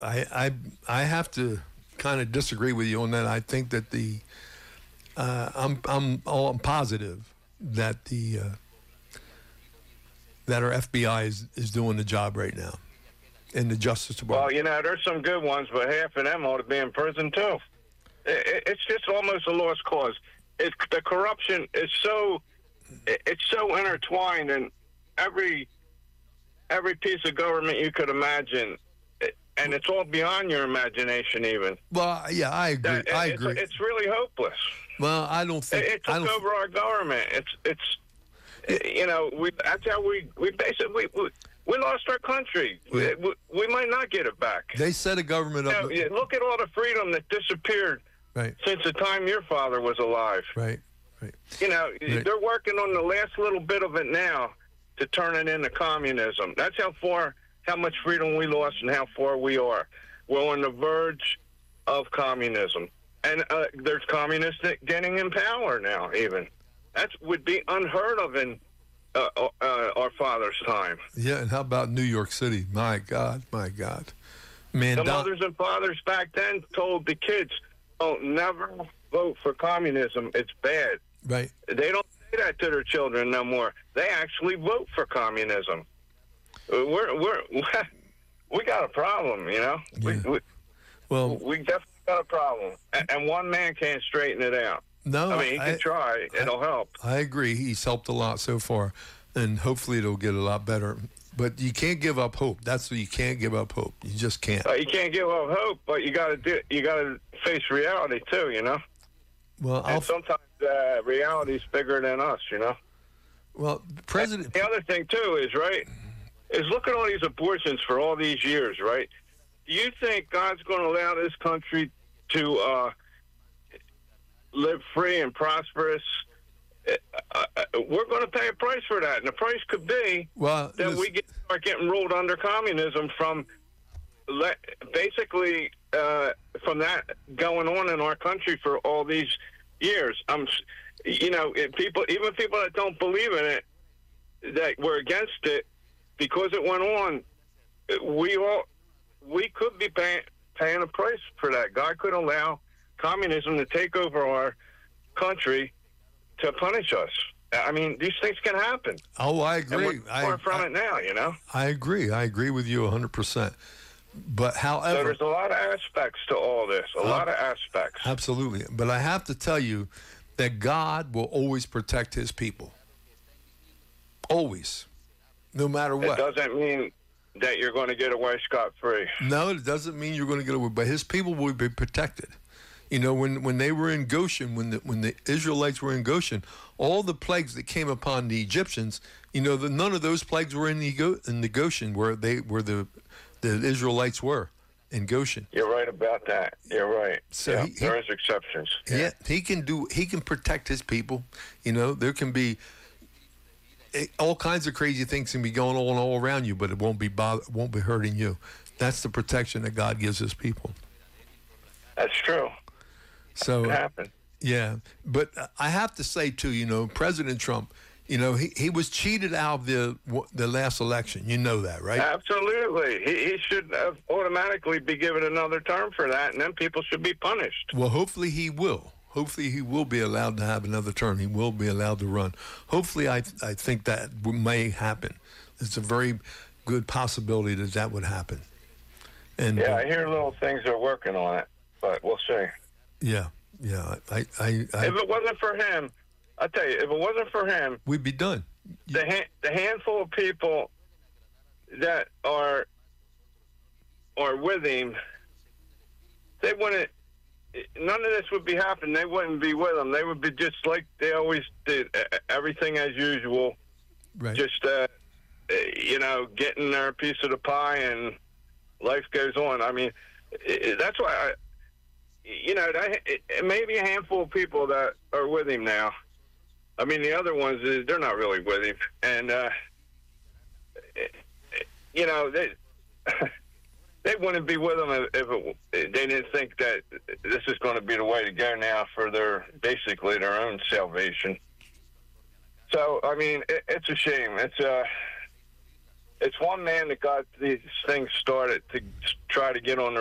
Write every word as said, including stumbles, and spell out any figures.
I I I have to kind of disagree with you on that. I think that the uh, I'm I'm all I'm positive that the uh, that our F B I is, is doing the job right now in the Justice Department. Well, you know, there's some good ones, but half of them ought to be in prison too. It, it's just almost a lost cause. It, the corruption is so it's so intertwined in every every piece of government you could imagine, and it's all beyond your imagination. Even well, yeah, I agree. That, I it's, agree. It's really hopeless. Well, I don't think it, it took I don't, over our government. It's it's you know we that's how we we basically we, we, we lost our country. Yeah. We, we might not get it back. They set a government up. You know, look at all the freedom that disappeared right. since the time your father was alive. Right. Right. You know, right. they're working on the last little bit of it now to turn it into communism. That's how far, how much freedom we lost and how far we are. We're on the verge of communism. And uh, there's communists that getting in power now, even. That would be unheard of in uh, uh, our father's time. Yeah, and how about New York City? My God, my God. Man, the Don- mothers and fathers back then told the kids, oh, never vote for communism. It's bad. Right. They don't say that to their children no more. They actually vote for communism. We're we're we got a problem, you know. Yeah. We, we well, we definitely got a problem, and, and one man can't straighten it out. No, I mean he I, can try. It'll I, help. I agree. He's helped a lot so far, and hopefully it'll get a lot better. But you can't give up hope. That's what you can't give up hope. You just can't. Uh, you can't give up hope, but you got to do. You got to face reality too, you know. Well, I'll and sometimes uh, reality's bigger than us, you know. Well, President. And the other thing too is right is look at all these abortions for all these years, right? Do you think God's going to allow this country to uh, live free and prosperous? Uh, uh, we're going to pay a price for that, and the price could be well, that we get, start getting ruled under communism from le- basically uh, from that going on in our country for all these years. I'm, you know, it, people, even people that don't believe in it, that were against it, because it went on. We all we could be paying paying a price for that. God could allow communism to take over our country to punish us. I mean, these things can happen. Oh, I agree. And we're far I, from I, it now, you know? I agree. I agree with you one hundred percent. But however... So there's a lot of aspects to all this, a uh, lot of aspects. Absolutely. But I have to tell you that God will always protect his people. Always. No matter what. It doesn't mean that you're going to get away scot-free. No, it doesn't mean you're going to get away. But his people will be protected. You know, when, when they were in Goshen, when the when the Israelites were in Goshen, all the plagues that came upon the Egyptians, you know, the, none of those plagues were in the in the Goshen where they where the the Israelites were in Goshen. You're right about that. You're right. So yeah, he, there he, is exceptions. Yeah. Yeah, he can do. He can protect his people. You know, there can be it, all kinds of crazy things can be going on all around you, but it won't be bother, won't be hurting you. That's the protection that God gives his people. That's true. So, it happened. Yeah, but I have to say too, you know, President Trump, you know, he, he was cheated out of the the last election. You know that, right? Absolutely. He, he should have automatically be given another term for that, and then people should be punished. Well, hopefully he will. Hopefully he will be allowed to have another term. He will be allowed to run. Hopefully, I I think that may happen. It's a very good possibility that that would happen. And yeah, uh, I hear little things are working on it, but we'll see. Yeah, yeah. I, I, I, if it wasn't for him, I tell you, if it wasn't for him, we'd be done. The ha- the handful of people that are are with him, they wouldn't. None of this would be happening. They wouldn't be with him. They would be just like they always did, everything as usual. Right. Just uh, you know, getting their piece of the pie, and life goes on. I mean, that's why I. You know, maybe a handful of people that are with him now. I mean, the other ones, they're not really with him. And, uh, you know, they they wouldn't be with him if it, they didn't think that this is going to be the way to go now for their, basically their own salvation. So, I mean, it, it's a shame. It's uh, it's one man that got these things started to try to get on the